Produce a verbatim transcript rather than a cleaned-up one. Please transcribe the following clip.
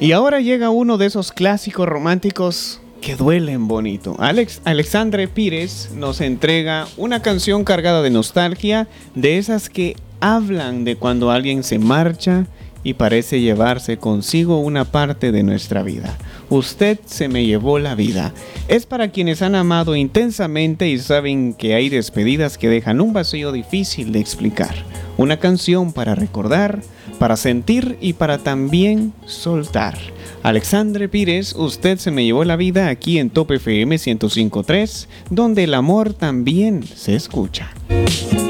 Y ahora llega uno de esos clásicos románticos que duelen bonito. Alex, Alexandre Pires nos entrega una canción cargada de nostalgia, de esas que hablan de cuando alguien se marcha y parece llevarse consigo una parte de nuestra vida. Usted se me llevó la vida. Es para quienes han amado intensamente y saben que hay despedidas que dejan un vacío difícil de explicar. Una canción para recordar, para sentir y para también soltar. Alexandre Pires, Usted se me llevó la vida, aquí en Top F M ciento cinco punto tres, donde el amor también se escucha.